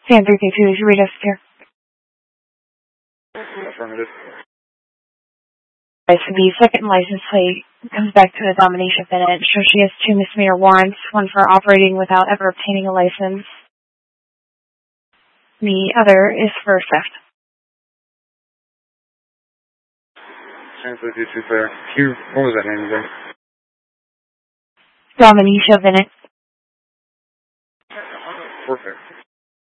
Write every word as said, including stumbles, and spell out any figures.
San three two is Rita here. Affirmative. Right, so the second license plate comes back to a Dominisha Bennett. So she has two misdemeanor warrants, one for operating without ever obtaining a license. The other is for theft. San three two clear. Q, what was that name again? Dominisha Bennett. Perfect.